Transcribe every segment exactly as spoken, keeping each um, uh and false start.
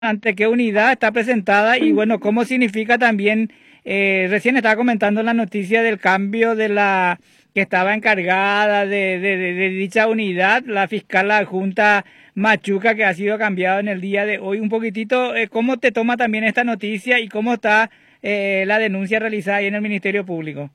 ante qué unidad está presentada y bueno, cómo significa también, eh, recién estaba comentando la noticia del cambio de la que estaba encargada de, de, de, de dicha unidad, la fiscal adjunta Machuca, que ha sido cambiado en el día de hoy. Un poquitito, eh, ¿cómo te toma también esta noticia y cómo está eh, la denuncia realizada ahí en el Ministerio Público?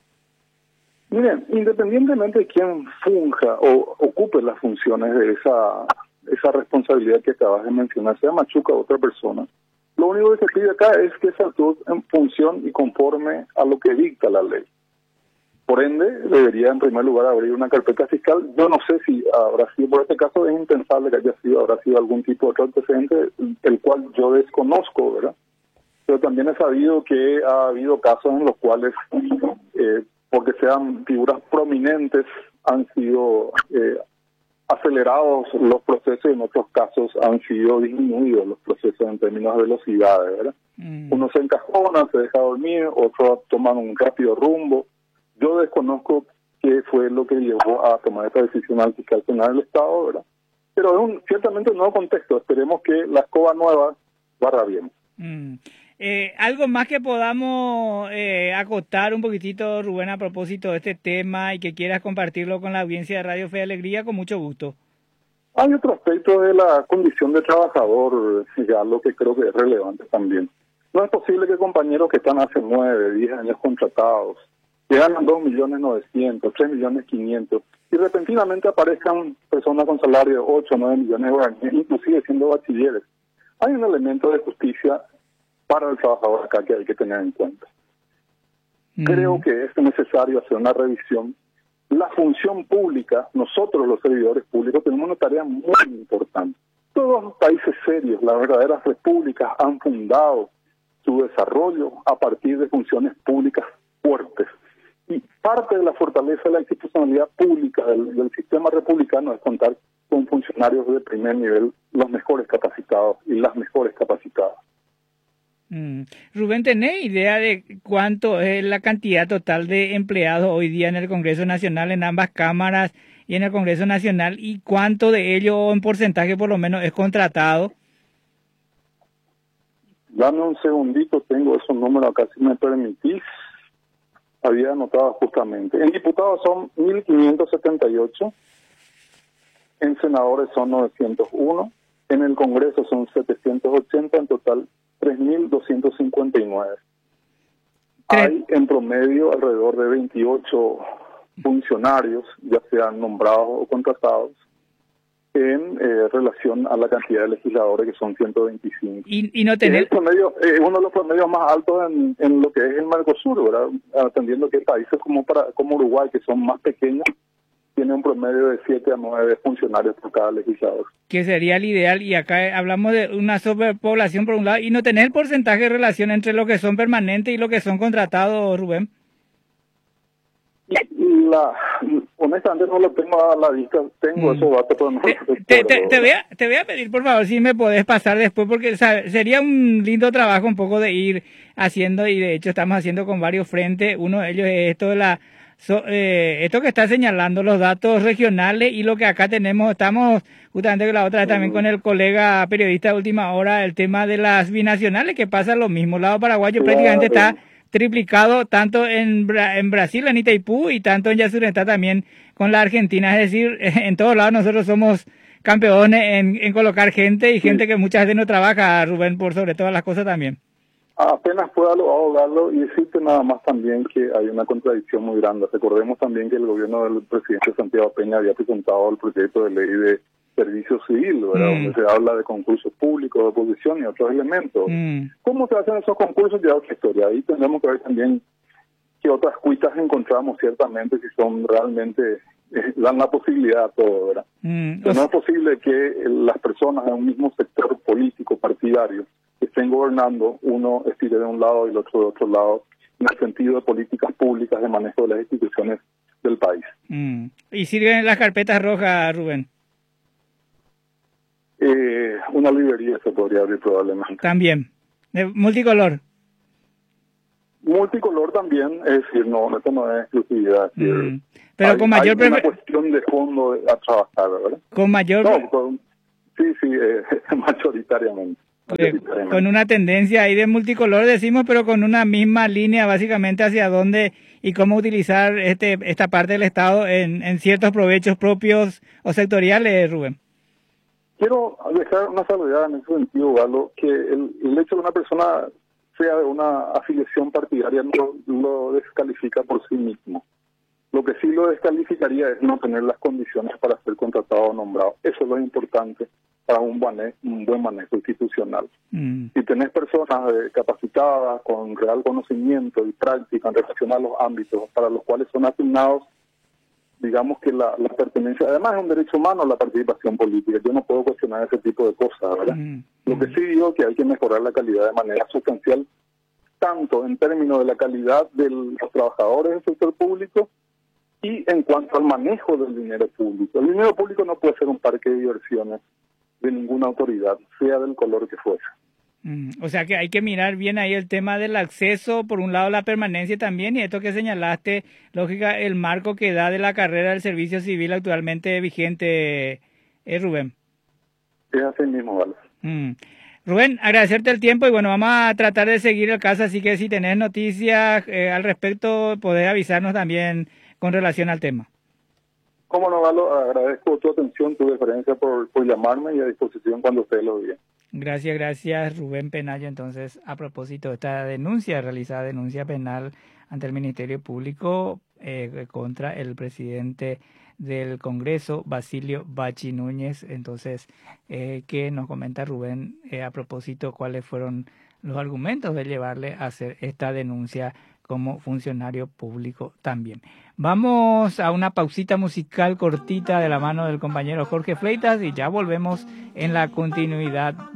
Miren, independientemente de quién funja o ocupe las funciones de esa esa responsabilidad que acabas de mencionar, sea Machuca o otra persona, lo único que se pide acá es que se actúe en función y conforme a lo que dicta la ley. Por ende, debería en primer lugar abrir una carpeta fiscal. Yo no sé si habrá sido, por este caso es impensable que haya sido, habrá sido algún tipo de otro antecedente, el cual yo desconozco, ¿verdad? Pero también he sabido que ha habido casos en los cuales, eh, porque sean figuras prominentes, han sido eh, acelerados los procesos y en otros casos han sido disminuidos los procesos en términos de velocidades, ¿verdad? Mm. Uno se encajona, se deja dormir, otros toman un rápido rumbo. Yo desconozco qué fue lo que llevó a tomar esa decisión al fiscal general del Estado, ¿verdad? Pero es un, ciertamente un nuevo contexto. Esperemos que la escoba nueva barra bien. Mm. Eh, algo más que podamos eh, acotar un poquitito, Rubén, a propósito de este tema y que quieras compartirlo con la audiencia de Radio Fe y Alegría, con mucho gusto. Hay otro aspecto de la condición de trabajador, ya lo que creo que es relevante también. No es posible que compañeros que están hace nueve, diez años contratados, que ganan dos millones novecientos, tres millones quinientos, y repentinamente aparezcan personas con salario de ocho, nueve millones de guaraníes, inclusive siendo bachilleres. Hay un elemento de justicia para el trabajador acá que hay que tener en cuenta. Mm. Creo que es necesario hacer una revisión. La función pública, nosotros los servidores públicos tenemos una tarea muy importante. Todos los países serios, las verdaderas repúblicas, han fundado su desarrollo a partir de funciones públicas fuertes. Y parte de la fortaleza de la institucionalidad pública del, del sistema republicano es contar con funcionarios de primer nivel, los mejores capacitados y las mejores capacitadas. Mm. Rubén, ¿tenés idea de cuánto es la cantidad total de empleados hoy día en el Congreso Nacional, en ambas cámaras y en el Congreso Nacional, y cuánto de ello en porcentaje por lo menos es contratado? Dame un segundito, tengo esos números acá si me permitís. Había anotado justamente. En diputados son mil quinientos setenta y ocho, en senadores son novecientos uno, en el Congreso son setecientos ochenta, en total tres mil doscientos cincuenta y nueve. Hay en promedio alrededor de veintiocho funcionarios, ya sean nombrados o contratados, en eh, relación a la cantidad de legisladores, que son ciento veinticinco. Y, y no tener... Es promedio, eh, uno de los promedios más altos en, en lo que es el Mercosur, ¿verdad? Atendiendo que países como, para, como Uruguay, que son más pequeños, tiene un promedio de siete a nueve funcionarios por cada legislador. Que sería el ideal, y acá hablamos de una sobrepoblación por un lado, y no tener el porcentaje de relación entre lo que son permanentes y lo que son contratados, Rubén. La, honestamente no lo tengo a la vista, tengo mm. esos datos, pero no te, te, te, te, voy a, te voy a pedir por favor si me podés pasar después, porque ¿sabes? Sería un lindo trabajo un poco de ir haciendo, y de hecho estamos haciendo con varios frentes. Uno de ellos es esto de la So, eh, esto que está señalando los datos regionales y lo que acá tenemos, estamos justamente la otra vez también con el colega periodista de Última Hora, el tema de las binacionales, que pasa lo mismo. El lado paraguayo claro, prácticamente está triplicado tanto en, Bra en Brasil, en Itaipú, y tanto en Yacyretá también con la Argentina. Es decir, en todos lados nosotros somos campeones en, en colocar gente y gente que muchas veces no trabaja, Rubén, por sobre todas las cosas también. Apenas pueda abogarlo, y decirte nada más también que hay una contradicción muy grande. Recordemos también que el gobierno del presidente Santiago Peña había presentado el proyecto de ley de servicio civil, ¿verdad? Mm. Donde se habla de concursos públicos, de oposición y otros elementos. Mm. ¿Cómo se hacen esos concursos? Ya otra historia. Ahí tendremos que ver también qué otras cuitas encontramos ciertamente, si son realmente, eh, dan la posibilidad a todo, ¿verdad? Mm. Pero no es posible que las personas en un mismo sector político, partidario, que estén gobernando, uno estire de un lado y el otro de otro lado, en el sentido de políticas públicas de manejo de las instituciones del país. Mm. ¿Y sirven las carpetas rojas, Rubén? Eh, una librería se podría abrir probablemente. También. ¿De multicolor? Multicolor también, es decir, no, esto no es exclusividad. Es decir, mm. Pero hay, con mayor... hay una cuestión de fondo a trabajar, ¿verdad? Con mayor... No, con, sí, sí, eh, mayoritariamente. con una tendencia ahí de multicolor, decimos, pero con una misma línea básicamente hacia dónde y cómo utilizar este esta parte del Estado en, en ciertos provechos propios o sectoriales, Rubén. Quiero dejar una salvedad en ese sentido, Galo, que el, el hecho de una persona sea de una afiliación partidaria no lo descalifica por sí mismo. Lo que sí lo descalificaría es no tener las condiciones para ser contratado o nombrado. Eso es lo importante para un buen, un buen manejo institucional. Mm. Si tenés personas eh, capacitadas con real conocimiento y práctica en relación a los ámbitos para los cuales son asignados, digamos que la, la pertenencia, además es un derecho humano la participación política. Yo no puedo cuestionar ese tipo de cosas, ¿verdad? Mm. Lo que sí digo es que hay que mejorar la calidad de manera sustancial, tanto en términos de la calidad de los trabajadores del sector público y en cuanto al manejo del dinero público. El dinero público no puede ser un parque de diversiones de ninguna autoridad, sea del color que fuese. Mm, o sea que hay que mirar bien ahí el tema del acceso, por un lado la permanencia también, y esto que señalaste, lógica, el marco que da de la carrera del servicio civil actualmente vigente, ¿eh, Rubén? Es así mismo, vale. Mm. Rubén, agradecerte el tiempo y bueno, vamos a tratar de seguir el caso, así que si tenés noticias eh, al respecto, podés avisarnos también con relación al tema. Cómo no, Galo, agradezco tu atención, tu deferencia por, por llamarme y a disposición cuando ustedes lo digan. Gracias, gracias Rubén Penayo. Entonces, a propósito de esta denuncia, realizada denuncia penal ante el Ministerio Público eh, contra el presidente del Congreso, Basilio Bachi Núñez. Entonces, eh, ¿qué nos comenta Rubén eh, a propósito cuáles fueron los argumentos de llevarle a hacer esta denuncia como funcionario público también? Vamos a una pausita musical cortita de la mano del compañero Jorge Fleitas y ya volvemos en la continuidad